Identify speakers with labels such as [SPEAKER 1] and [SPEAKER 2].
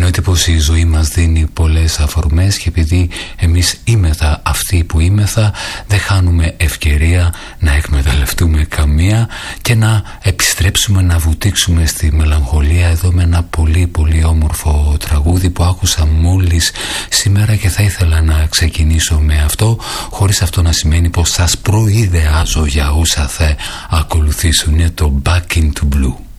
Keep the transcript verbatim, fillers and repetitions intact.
[SPEAKER 1] Εννοείται πως η ζωή μας δίνει πολλές αφορμές και επειδή εμείς είμεθα αυτοί που είμεθα, δεν χάνουμε ευκαιρία να εκμεταλλευτούμε καμία και να επιστρέψουμε, να βουτήξουμε στη μελαγχολία εδώ με ένα πολύ πολύ όμορφο τραγούδι που άκουσα μόλις σήμερα και θα ήθελα να ξεκινήσω με αυτό, χωρίς αυτό να σημαίνει πως σας προειδεάζω για όσα θα ακολουθήσουν. Είναι το Back into Blue.